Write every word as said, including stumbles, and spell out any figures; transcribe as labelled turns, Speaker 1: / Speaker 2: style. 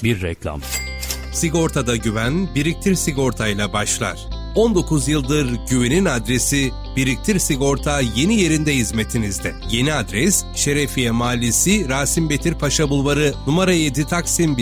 Speaker 1: Bir reklam.
Speaker 2: Sigortada güven, Biriktir Sigorta'yla başlar. on dokuz yıldır güvenin adresi Biriktir Sigorta yeni yerinde hizmetinizde. Yeni adres Şerefiye Mahallesi, Rasim Betir Paşa Bulvarı, numara yedi, Taksim bir.